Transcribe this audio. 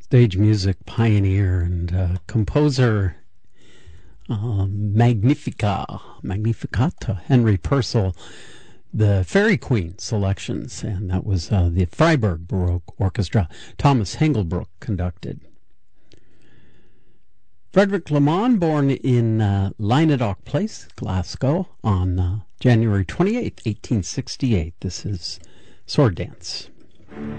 stage music pioneer and composer Magnificata, Henry Purcell, the Fairy Queen selections, and that was the Freiburg Baroque Orchestra. Thomas Hengelbrook conducted. Frederick Lamond, born in Lynedoch Place, Glasgow, on January 28, 1868. This is Sword Dance.